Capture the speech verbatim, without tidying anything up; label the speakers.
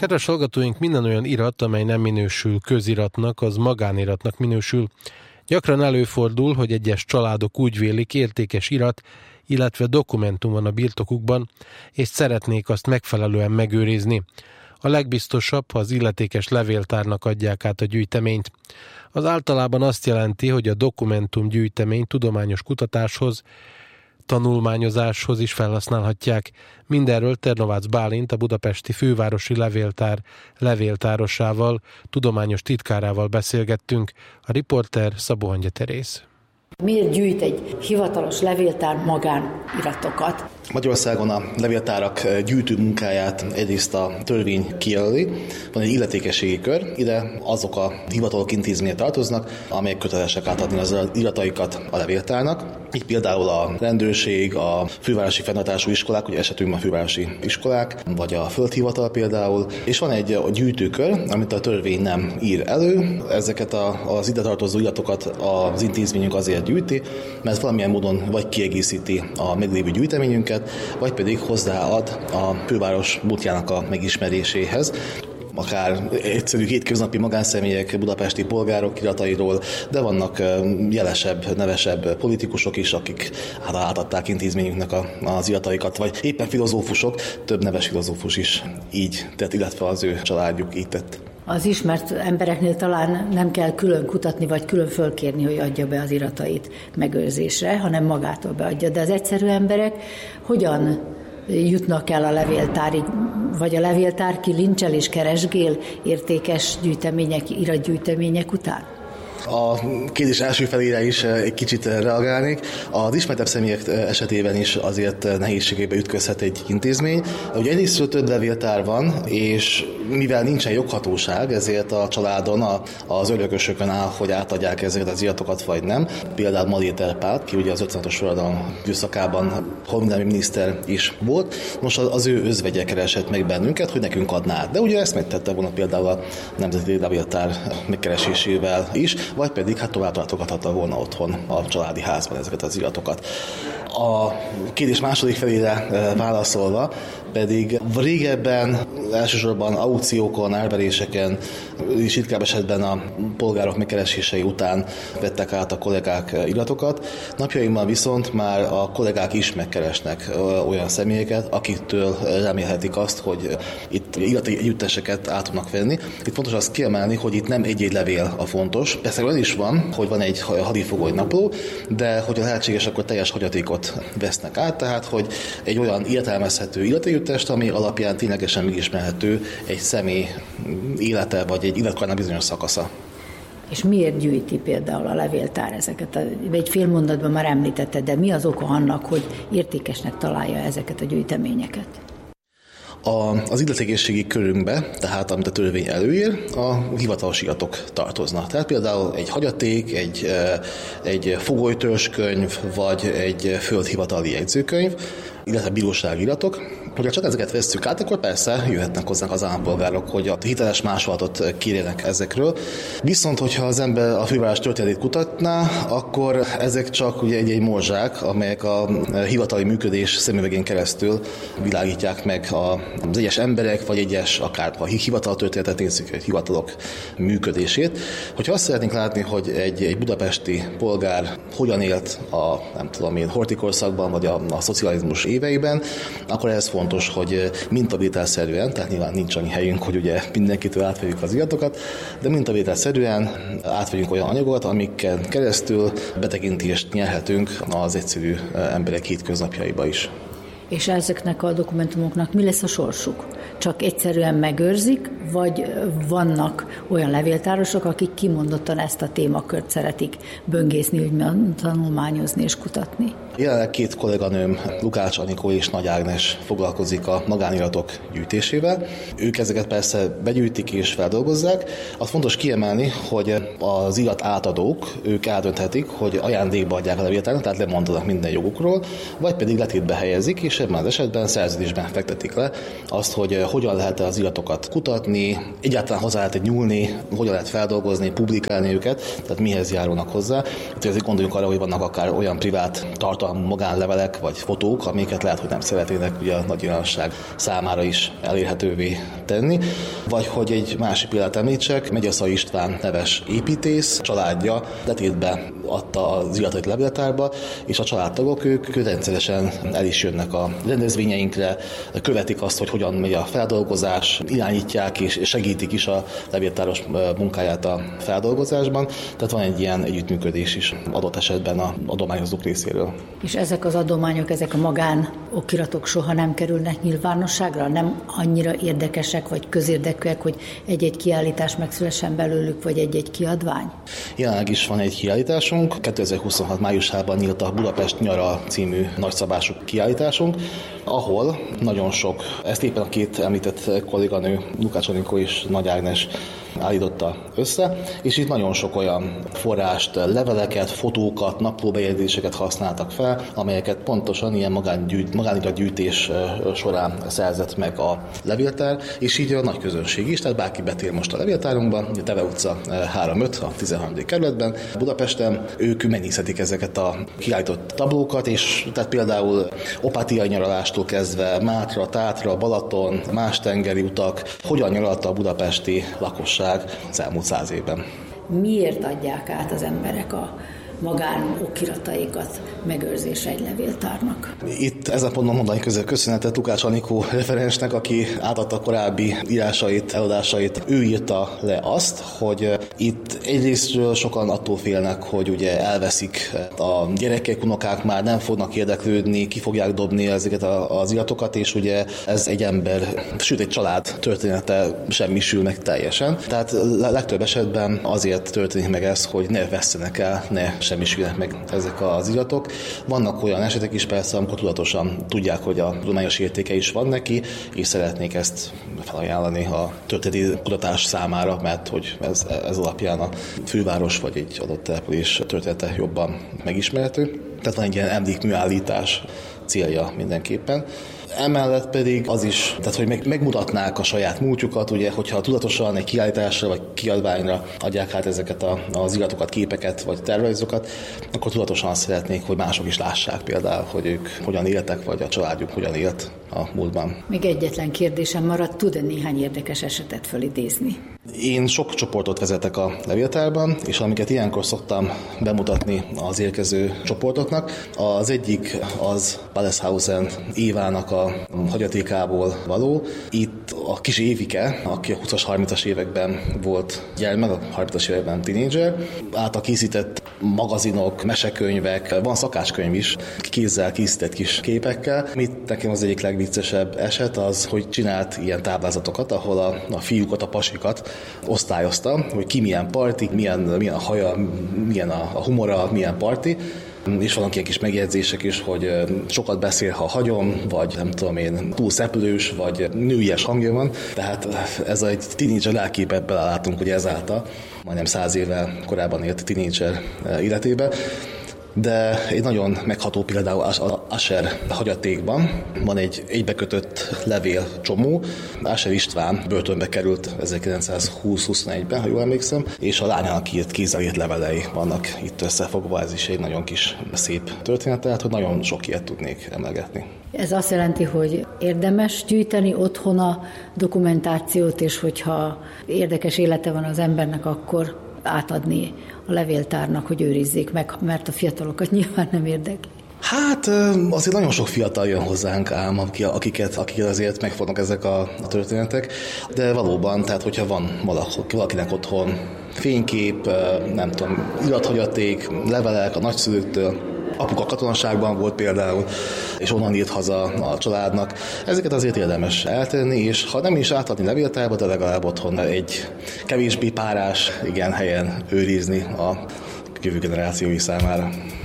Speaker 1: Kedves hallgatóink, minden olyan irat, amely nem minősül köziratnak, az magániratnak minősül. Gyakran előfordul, hogy egyes családok úgy vélik, értékes irat, illetve dokumentum van a birtokukban, és szeretnék azt megfelelően megőrizni. A legbiztosabb, ha az illetékes levéltárnak adják át a gyűjteményt. Az általában azt jelenti, hogy a dokumentumgyűjtemény tudományos kutatáshoz, tanulmányozáshoz is felhasználhatják. Mindenről Ternovácz Bálint, a budapesti fővárosi levéltár levéltárosával, tudományos titkárával beszélgettünk. A riporter Szabó Hangya Teréz.
Speaker 2: Miért gyűjt egy hivatalos levéltár magániratokat?
Speaker 3: Magyarországon a levéltárak gyűjtő munkáját egyrészt a törvény kijelöli, van egy illetékességi kör, ide azok a hivatalok intézmények tartoznak, amelyek kötelesek átadni az irataikat a levéltárnak. Így például a rendőrség, a fővárosi fenntartású iskolák, ugye esetünkben a fővárosi iskolák, vagy a földhivatal például, és van egy gyűjtőkör, amit a törvény nem ír elő. Ezeket a, az ide tartozó iratokat az intézményünk azért gyűjti, mert valamilyen módon vagy kiegészíti a meglévő gyűjteményünket, vagy pedig hozzáad a főváros múltjának a megismeréséhez, akár egyszerű hétköznapi magánszemélyek, budapesti polgárok iratairól, de vannak jelesebb, nevesebb politikusok is, akik átadták intézményünknek az irataikat, vagy éppen filozófusok, több neves filozófus is így tett, illetve az ő családjuk így tett.
Speaker 2: Az ismert embereknél talán nem kell külön kutatni, vagy külön fölkérni, hogy adja be az iratait megőrzésre, hanem magától beadja. De az egyszerű emberek hogyan jutnak el a levéltárig, vagy a levéltár kilincsel és keresgél értékes gyűjtemények, iratgyűjtemények után?
Speaker 3: A kérdés első felére is egy kicsit reagálnék. Az ismertebb személyek esetében is azért nehézségébe ütközhet egy intézmény. Ugye egyrésztről több levéltár van, és mivel nincsen joghatóság, ezért a családon, az örökösökön áll, hogy átadják ezeket az iratokat, vagy nem. Például Maléter Pál, ki ugye az ötvenetes forradalom időszakában honvédelmi miniszter is volt. Most az ő özvegye keresett meg bennünket, hogy nekünk adná át. De ugye ezt megtette volna például a Nemzeti Levéltár megkeresésével is, vagy pedig hát tovább tartogathatta volna otthon a családi házban ezeket az iratokat. A kérdés második felére válaszolva pedig régebben elsősorban aukciókon, árveréseken és ritkább esetben a polgárok megkeresései után vettek át a kollégák iratokat. Napjainkban viszont már a kollégák is megkeresnek olyan személyeket, akiktől remélhetik azt, hogy itt irati együtteseket át tudnak venni. Itt fontos azt kiemelni, hogy itt nem egy-egy levél a fontos. Persze olyan is van, hogy van egy hadifogói napló, de hogy a lehetséges, akkor teljes hagyatékot vesznek át, tehát hogy egy olyan értelmezhető irategyüttest, ami alapján ténylegesen megismerhető egy személy élete, vagy egy életkorának bizonyos szakasza.
Speaker 2: És miért gyűjti például a levéltár ezeket? Egy fél mondatban már említette, de mi az oka annak, hogy értékesnek találja ezeket a gyűjteményeket?
Speaker 3: A, az illetékességi körünkbe, tehát amit a törvény előír, a hivatalos iratok tartoznak. Tehát például egy hagyaték, egy, egy fogolytörzskönyv, vagy egy földhivatali jegyzőkönyv, illetve bírósági iratok. Hogyha csak ezeket vesszük át, akkor persze jöhetnek hozzánk az állampolgárok, hogy a hiteles másolatot kérjenek ezekről. Viszont, hogyha az ember a főváros történetét kutatná, akkor ezek csak ugye egy-egy morzsák, amelyek a hivatali működés szemüvegén keresztül világítják meg az egyes emberek, vagy egyes, akár a hivatal történetet nézzük, egy hivatalok működését. Hogyha azt szeretnénk látni, hogy egy, egy budapesti polgár hogyan élt a, nem tudom én, horthy-korszakban, vagy a, a szocializmus éveiben, akkor ez fontos, hogy mintavételszerűen, tehát nyilván nincs annyi helyünk, hogy ugye mindenkitől átvegyük az iratokat, de mintavételszerűen átvegyünk olyan anyagot, amikkel keresztül betekintést nyerhetünk az egyszerű emberek hétköznapjaiba is.
Speaker 2: És ezeknek a dokumentumoknak mi lesz a sorsuk? Csak egyszerűen megőrzik, vagy vannak olyan levéltárosok, akik kimondottan ezt a témakört szeretik böngészni, tanulmányozni és kutatni?
Speaker 3: Jelenleg két kolléganőm, Lukács Anikó és Nagy Ágnes foglalkozik a magániratok gyűjtésével. Ők ezeket persze begyűjtik és feldolgozzák. Az fontos kiemelni, hogy az irat átadók, ők eldönthetik, hogy ajándékba adják a levéltárnak, tehát lemondanak minden jogukról, vagy pedig letétbe helyezik, és ebben az esetben szerződésben fektetik le azt, hogy hogyan lehet az iratokat kutatni, egyáltalán hozzá lehet nyúlni, hogyan lehet feldolgozni, publikálni őket, tehát mihez járulnak hozzá. Tehát azért gondoljunk arra, hogy vannak akár olyan privát tartalmak, tartalmú magánlevelek vagy fotók, amiket lehet, hogy nem szeretnének ugye a nagy nyilvánosság számára is elérhetővé tenni. Vagy hogy egy másik példát említsek, Megyeszai István neves építész családja letétbe adta az iratait levéltárba, és a családtagok ők rendszeresen el is jönnek a rendezvényeinkre, követik azt, hogy hogyan megy a feldolgozás, irányítják és segítik is a levéltáros munkáját a feldolgozásban. Tehát van egy ilyen együttműködés is adott esetben az adományozók részéről.
Speaker 2: És ezek az adományok, ezek a magán okiratok soha nem kerülnek nyilvánosságra? Nem annyira érdekesek vagy közérdekűek, hogy egy-egy kiállítás megszülessen belőlük, vagy egy-egy kiadvány?
Speaker 3: Jelenleg is van egy kiállításunk. kétezer-huszonhat májusában nyílt a Budapest nyara című nagyszabású kiállításunk, ahol nagyon sok, ezt éppen a két említett kolléganő, Lukács Anikó és Nagy Ágnes állította össze, és itt nagyon sok olyan forrást, leveleket, fotókat, naplóbejegyzéseket használtak fel, amelyeket pontosan ilyen magániratgyűjtés során szerzett meg a levéltár, és így a nagy közönség is, tehát bárki betér most a levéltárunkba, a Teve utca három öt, a tizenharmadik kerületben, Budapesten, ők megnézhetik ezeket a kiállított tablókat, és tehát például Opátiai nyaralástól kezdve Mátra, Tátra, Balaton, más tengeri utak, hogyan nyaralta a budapesti lakosság az elmúlt száz évben.
Speaker 2: Miért adják át az emberek a magán okirataikat megőrzésre egy levéltárnak?
Speaker 3: Itt ezen ponton mondani közül köszönetet Lukács Anikó referensnek, aki átadta korábbi írásait, eladásait. Ő írta le azt, hogy itt egyrésztről sokan attól félnek, hogy ugye elveszik a gyerekek, unokák, már nem fognak érdeklődni, ki fogják dobni ezeket az iratokat, és ugye ez egy ember, sőt egy család története semmisül meg teljesen. Tehát legtöbb esetben azért történik meg ez, hogy ne vesszenek el, ne semmisülnek meg ezek az iratok. Vannak olyan esetek is persze, amikor tudatosan tudják, hogy a tudományos értéke is van neki, és szeretnék ezt felajánlani a történeti kutatás számára, mert hogy ez, ez alapján a főváros vagy egy adott település története jobban megismerhető. Tehát van egy ilyen emlékműállítás célja mindenképpen. Emellett pedig az is, tehát hogy meg, megmutatnák a saját múltjukat, ugye, hogyha tudatosan egy kiállításra vagy kiadványra adják át ezeket a, az iratokat, képeket vagy tervrajzokat, akkor tudatosan azt szeretnék, hogy mások is lássák például, hogy ők hogyan éltek, vagy a családjuk hogyan élt a múltban.
Speaker 2: Még egyetlen kérdésem maradt, tud-e néhány érdekes esetet fölidézni?
Speaker 3: Én sok csoportot vezetek a levéltárban, és amiket ilyenkor szoktam bemutatni az érkező csoportoknak. Az egyik az Balleshausen Évának a hagyatékából való. Itt a kis Évike, aki a húszas, harmincas években volt gyermek, a harmincas években tínédzser, által készített magazinok, mesekönyvek, van szakácskönyv is, kézzel készített kis képekkel. Mit nekem az egyik legviccesebb eset az, hogy csinált ilyen táblázatokat, ahol a, a fiúkat, a pasikat osztályozta, hogy ki milyen parti, milyen, milyen a haja, milyen a, a humora, milyen parti, és vannak ilyen kis megjegyzések is, hogy sokat beszél, ha hagyom, vagy nem tudom én, túl szeplős, vagy nőies hangja van. Tehát ez egy tínédzser lelképet belelátunk, hogy ezáltal majdnem száz évvel korábban élt tínédzser életébe. De egy nagyon megható például az Ascher hagyatékban van egy egybekötött levél csomó. Ascher István börtönbe került ezerkilencszázhúsz-huszonegyben, ha jól emlékszem, és a lányának írt kézzel írt levelei vannak itt összefogva. Ez is egy nagyon kis szép történet, tehát hogy nagyon sok ilyet tudnék emlegetni.
Speaker 2: Ez azt jelenti, hogy érdemes gyűjteni otthon a dokumentációt, és hogyha érdekes élete van az embernek, akkor átadni a levéltárnak, hogy őrizzék meg, mert a fiatalokat nyilván nem érdekli.
Speaker 3: Hát azért nagyon sok fiatal jön hozzánk ám, akiket, akiket azért megfognak ezek a, a történetek, de valóban, tehát hogyha van valakinek otthon fénykép, nem tudom, irathagyaték, levelek a nagyszülőktől, apuka katonaságban volt például, és onnan írt haza a családnak. Ezeket azért érdemes eltenni, és ha nem is átadni levéltárba, de legalább otthon egy kevésbé párás, igen, helyen őrizni a jövő generációi számára.